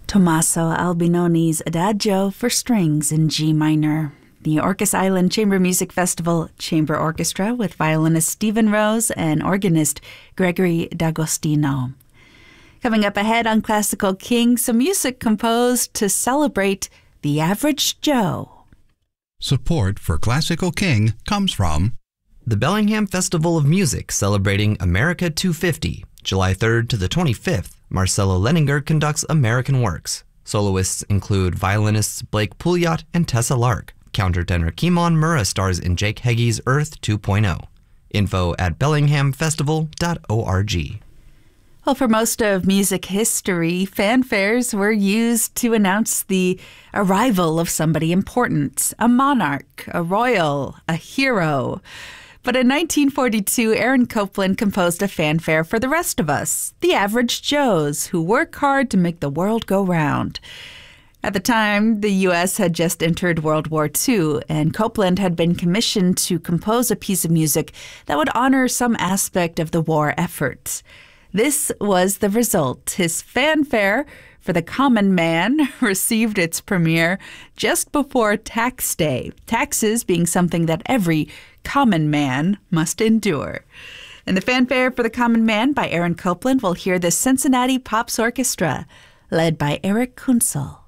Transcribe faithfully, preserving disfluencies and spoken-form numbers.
Tommaso Albinoni's Adagio for strings in G minor. The Orcas Island Chamber Music Festival Chamber Orchestra with violinist Stephen Rose and organist Gregory D'Agostino. Coming up ahead on Classical King, some music composed to celebrate the average Joe. Support for Classical King comes from the Bellingham Festival of Music celebrating America two fifty. July third to the twenty-fifth, Marcelo Leninger conducts American Works. Soloists include violinists Blake Pouliot and Tessa Lark. Countertenor Kimon Murrah stars in Jake Heggie's Earth two point oh. Info at bellingham festival dot org. Well, for most of music history, fanfares were used to announce the arrival of somebody important, a monarch, a royal, a hero. But in nineteen forty-two, Aaron Copland composed a fanfare for the rest of us, the average Joes, who work hard to make the world go round. At the time, the U S had just entered World War Two, and Copland had been commissioned to compose a piece of music that would honor some aspect of the war effort. This was the result. His fanfare for the common man received its premiere just before Tax Day, taxes being something that every common man must endure. In the fanfare for the common man by Aaron Copland, we'll hear the Cincinnati Pops Orchestra, led by Eric Kunzel.